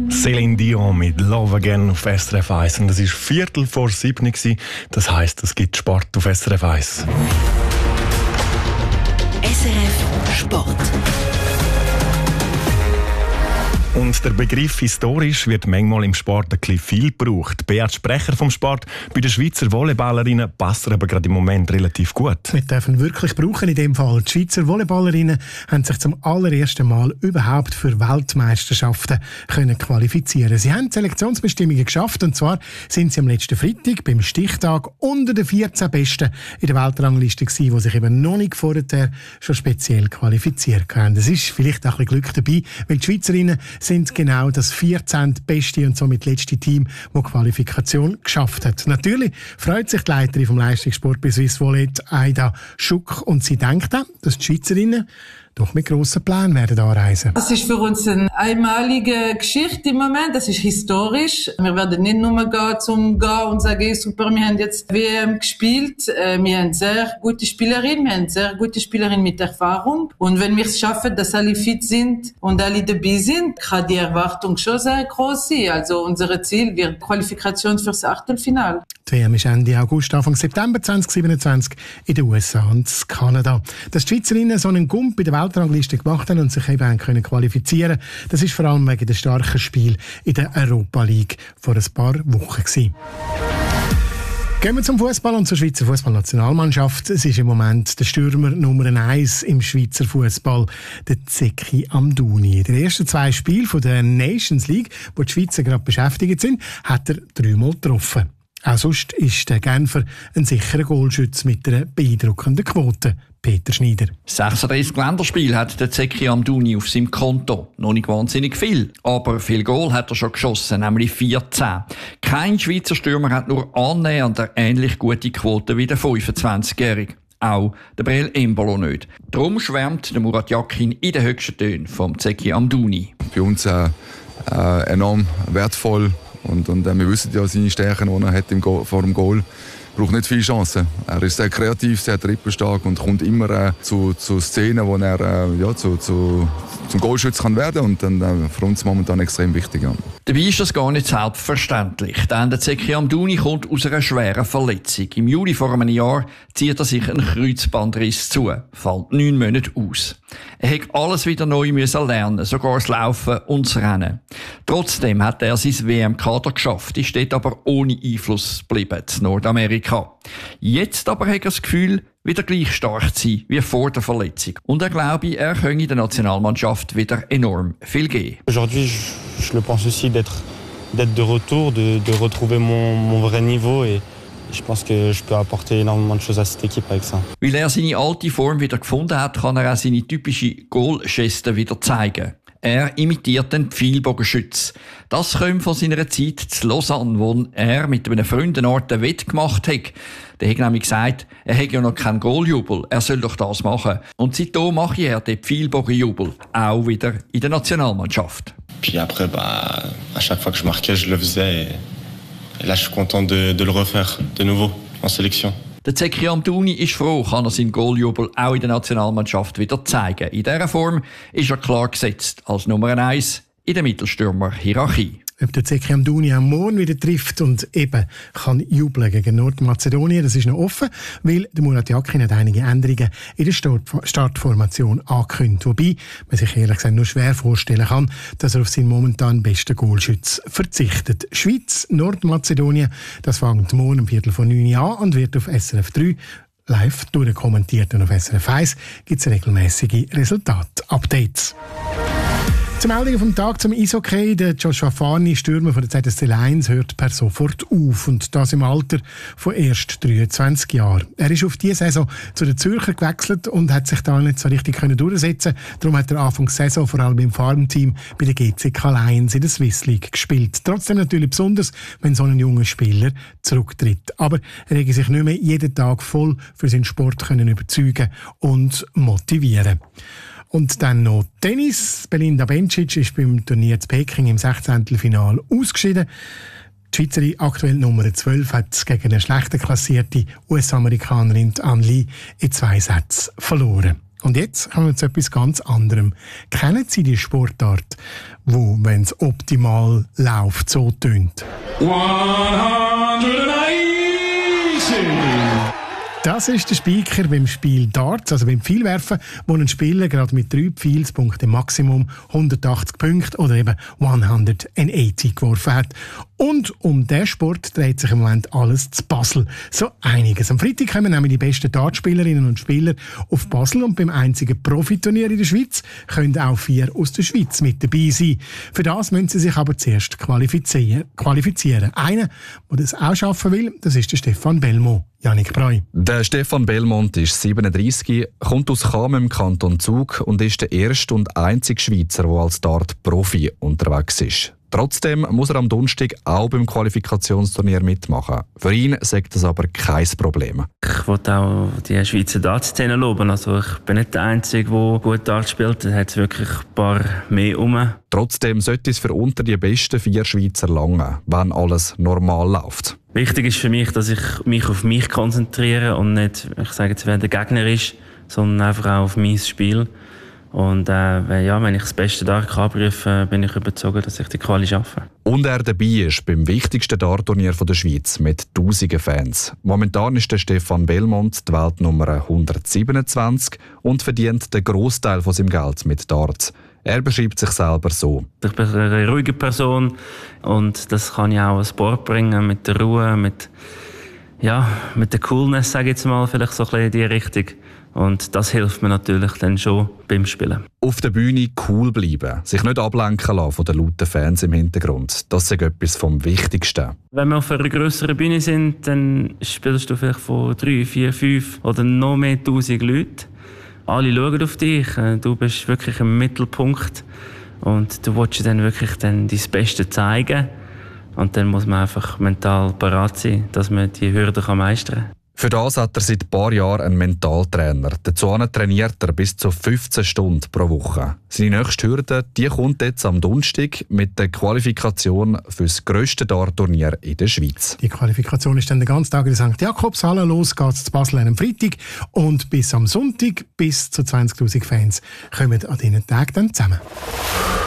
Céline Dion mit «Love Again» auf SRF 1. Und es war 6:45. Das heisst, es gibt Sport auf SRF 1. SRF Sport. Und der Begriff «historisch» wird manchmal im Sport ein bisschen viel gebraucht. Beat Sprecher vom Sport, bei den Schweizer Volleyballerinnen passt er aber gerade im Moment relativ gut. Wir dürfen wirklich brauchen in dem Fall. Die Schweizer Volleyballerinnen haben sich zum allerersten Mal überhaupt für Weltmeisterschaften qualifizieren. Sie haben die Selektionsbestimmungen geschafft, und zwar sind sie am letzten Freitag beim Stichtag unter den 14 Besten in der Weltrangliste gewesen, die sich eben noch nicht vorher schon speziell qualifiziert haben. Es ist vielleicht auch ein bisschen Glück dabei, weil die Schweizerinnen sind genau das 14. beste und somit letzte Team, das die Qualifikation geschafft hat. Natürlich freut sich die Leiterin vom Leistungssport bei Swiss Volley, Aida Schuck, und sie denkt auch, dass die Schweizerinnen doch mit grossen Plänen werden anreisen. Das ist für uns eine einmalige Geschichte im Moment. Das ist historisch. Wir werden nicht nur gehen und sagen, super, wir haben jetzt WM gespielt. Wir haben sehr gute Spielerinnen, mit Erfahrung. Und wenn wir es schaffen, dass alle fit sind und alle dabei sind, kann die Erwartung schon sehr groß sein. Also unser Ziel wird Qualifikation fürs Achtelfinale. Die WM ist Ende August, Anfang September 2027 in den USA und Kanada. Dass die Schweizerinnen so einen Gump bei der Weltrangliste gemacht haben und sich eben können qualifizieren, das ist vor allem wegen des starken Spiel in der Europa League vor ein paar Wochen gewesen. Gehen wir zum Fußball und zur Schweizer Fußballnationalmannschaft. Es ist im Moment der Stürmer Nummer 1 im Schweizer Fußball, der Zeki Amdouni. In den ersten 2 Spielen der Nations League, wo die Schweizer gerade beschäftigt sind, hat er 3-mal getroffen. Auch sonst ist der Genfer ein sicherer Goalschütze mit einer beeindruckenden Quote. Peter Schneider. 36 Länderspiele hat der Zeki Amdouni auf seinem Konto. Noch nicht wahnsinnig viel, aber viel Goal hat er schon geschossen, nämlich 14. Kein Schweizer Stürmer hat nur annähernd eine ähnlich gute Quote wie der 25-Jährige. Auch der Brel Embolo nicht. Darum schwärmt der Murat Yakin in den höchsten Tönen vom Zeki Amdouni. Für uns enorm wertvoll. Und wir wissen ja seine Stärken, die er hat vor dem Goal. Braucht nicht viele Chancen. Er ist sehr kreativ, sehr trippelstark und kommt immer zu Szenen, wo er zum Goalschütze werden kann. Und dann für uns momentan extrem wichtig. Ja. Dabei ist das gar nicht selbstverständlich. Denn der Zeki Amdouni kommt aus einer schweren Verletzung. Im Juli vor einem Jahr zieht er sich einen Kreuzbandriss zu, fällt 9 Monate aus. Er hat alles wieder neu lernen, sogar das Laufen und das Rennen. Trotzdem hat er sein WM-Kader geschafft, ist dort aber ohne Einfluss geblieben, in Nordamerika. Jetzt aber hat er das Gefühl, wieder gleich stark zu sein wie vor der Verletzung. Und er glaube, er könne der Nationalmannschaft wieder enorm viel geben. Aujourd'hui, je le pense aussi d'être de retour, de retrouver mon vrai niveau et ich pense que je peux apporter énormément de choses à cette équipe avec ça. Weil er seine alte Form wieder gefunden hat, kann er auch seine typische Goal-Geste wieder zeigen. Er imitiert den Pfeilbogenschütz. Das kommt von seiner Zeit zu Lausanne, wo er mit einem Freund eine Art Wett gemacht hat. Der hat nämlich gesagt, er hat ja noch keinen Goaljubel, er soll doch das machen. Und seitdem mache er den Pfeilbogenjubel, auch wieder in der Nationalmannschaft. Puis après, à chaque fois que je marquais, je le faisais. Et là, je suis content de le refaire de nouveau en sélection. Der Zeki Amdouni ist froh, kann er seinen Goaljubel auch in der Nationalmannschaft wieder zeigen. In dieser Form ist er klar gesetzt als Nummer 1 in der Mittelstürmer-Hierarchie. Ob der Zeki Amdouni am morgen wieder trifft und eben kann jubeln gegen Nordmazedonien, das ist noch offen, weil der Murat Yakin hat einige Änderungen in der Startformation angekündigt. Wobei man sich ehrlich gesagt nur schwer vorstellen kann, dass er auf seinen momentan besten Goalschütz verzichtet. Schweiz, Nordmazedonien, das fängt morgen um 8:45 an und wird auf SRF 3 live durchkommentiert. Und auf SRF 1 gibt es regelmäßige Resultat-Updates. Zur Meldung vom Tag zum Eishockey. Der Joshua Farni, Stürmer von der ZSC Lions, hört per sofort auf. Und das im Alter von erst 23 Jahren. Er ist auf diese Saison zu den Zürcher gewechselt und hat sich da nicht so richtig durchsetzen können. Darum hat er Anfang der Saison vor allem im Farmteam bei der GCK Lions in der Swiss League gespielt. Trotzdem natürlich besonders, wenn so ein junger Spieler zurücktritt. Aber er hat sich nicht mehr jeden Tag voll für seinen Sport können überzeugen und motivieren. Und dann noch Tennis. Belinda Bencic ist beim Turnier zu Peking im 16. Finale ausgeschieden. Die Schweizerin, aktuell Nummer 12, hat gegen eine schlechter klassierte US-Amerikanerin Anne Lee in 2 Sätzen verloren. Und jetzt kommen wir zu etwas ganz anderem. Kennen Sie die Sportart, wo, wenn es optimal läuft, so tönt? 180! Das ist der Speaker beim Spiel Darts, also beim Pfeilwerfen, wo ein Spieler gerade mit 3 Pfeilspunkten Maximum 180 Punkte oder eben 180 geworfen hat. Und um diesen Sport dreht sich im Moment alles zu Basel. So einiges. Am Freitag kommen nämlich die besten Dartspielerinnen und Spieler auf Basel und beim einzigen Profiturnier in der Schweiz können auch 4 aus der Schweiz mit dabei sein. Für das müssen sie sich aber zuerst qualifizieren. Einer, der das auch schaffen will, das ist der Stefan Belmont. Janik Breu. Der Stefan Belmont ist 37, kommt aus Cham im Kanton Zug und ist der erste und einzige Schweizer, der als Dart-Profi unterwegs ist. Trotzdem muss er am Donnerstag auch beim Qualifikationsturnier mitmachen. Für ihn sagt das aber kein Problem. Ich wollte auch die Schweizer Dart-Szene loben. Also ich bin nicht der Einzige, der gut Dart spielt. Da hat es wirklich ein paar mehr rum. Trotzdem sollte es für unter die besten 4 Schweizer langen, wenn alles normal läuft. Wichtig ist für mich, dass ich mich auf mich konzentriere und nicht, ich sage jetzt, wer der Gegner ist, sondern einfach auch auf mein Spiel. Und wenn ich das Beste Dart abrufe, bin ich überzeugt, dass ich die Quali schaffe. Und er dabei ist beim wichtigsten Dartturnier der Schweiz mit tausenden Fans. Momentan ist der Stefan Belmont die Weltnummer 127 und verdient den Grossteil von seinem Geld mit Darts. Er beschreibt sich selber so. Ich bin eine ruhige Person und das kann ich auch an Sport bringen, mit der Ruhe, mit der Coolness, sage ich jetzt mal, vielleicht so ein bisschen in die Richtung. Und das hilft mir natürlich dann schon beim Spielen. Auf der Bühne cool bleiben, sich nicht ablenken lassen von den lauten Fans im Hintergrund. Das ist etwas vom Wichtigsten. Wenn wir auf einer grösseren Bühne sind, dann spielst du vielleicht von 3, 4, 5 oder noch mehr 1000 Leuten. Alle schauen auf dich, du bist wirklich im Mittelpunkt und du willst dann wirklich dein Bestes zeigen. Und dann muss man einfach mental parat sein, dass man die Hürden meistern kann. Für das hat er seit ein paar Jahren einen Mentaltrainer. Dazu trainiert er bis zu 15 Stunden pro Woche. Seine nächste Hürde kommt jetzt am Donnerstag mit der Qualifikation für das grösste Dartturnier in der Schweiz. Die Qualifikation ist dann den ganzen Tag in der St. Jakobshalle. Los geht's zu Basel am Freitag und bis am Sonntag bis zu 20'000 Fans kommen an diesen Tagen dann zusammen.